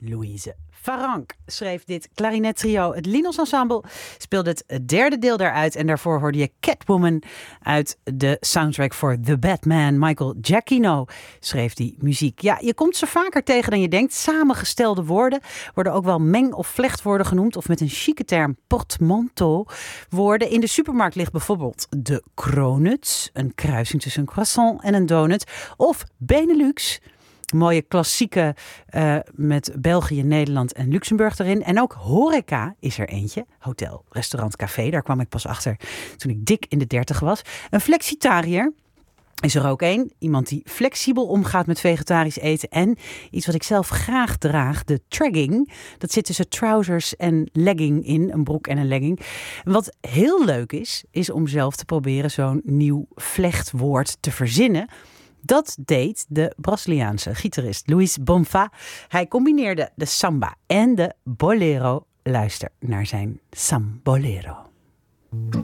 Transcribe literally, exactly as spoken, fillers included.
Louise Farranc schreef dit klarinettrio. Het Linos Ensemble speelde het derde deel daaruit. En daarvoor hoorde je Catwoman uit de soundtrack voor The Batman. Michael Giacchino schreef die muziek. Ja, je komt ze vaker tegen dan je denkt. Samengestelde woorden worden ook wel meng- of vlechtwoorden genoemd. Of met een chique term portmanteau woorden. In de supermarkt ligt bijvoorbeeld de Kronuts. Een kruising tussen een croissant en een donut. Of Benelux. Mooie klassieke uh, met België, Nederland en Luxemburg erin. En ook horeca is er eentje. Hotel, restaurant, café. Daar kwam ik pas achter toen ik dik in de dertig was. Een flexitariër is er ook één. Iemand die flexibel omgaat met vegetarisch eten. En iets wat ik zelf graag draag, de tragging. Dat zit tussen trousers en legging in. Een broek en een legging. En wat heel leuk is, is om zelf te proberen zo'n nieuw vlechtwoord te verzinnen. Dat deed de Braziliaanse gitarist Luis Bonfá. Hij combineerde de samba en de bolero. Luister naar zijn sambolero.